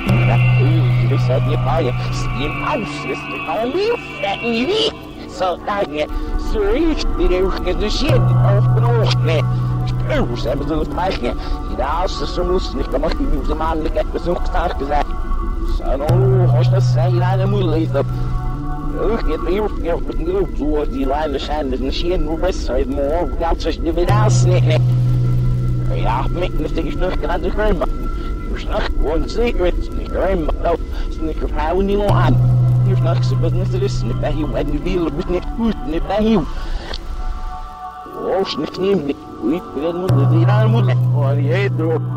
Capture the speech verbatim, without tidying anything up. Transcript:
They said you buy a skin house, this is all you fat and you eat. So I get serious, they don't get the shit off the nose. Spurs hebben ze het meisje. Die als ze moesten niet, dan mag je nu de man de kijk bezoek staan gezegd. Zo, als dat zijn, dan moet je lezen. Ik heb hier met een groep door die lijnen zijn, dus misschien nog best uit mijn hoofd gaat zoals je weer aansnikken. Ja, ik moet niet terug naar de grond. Je snapt gewoon zeker het niet grond, maar niet verhouden niet nog aan. Je snapt ze business er is niet bij je, en je wil het niet goed, niet bij je. Oh, snip niet. We kunnen moeten die aan moeten. Oh, die heet erop.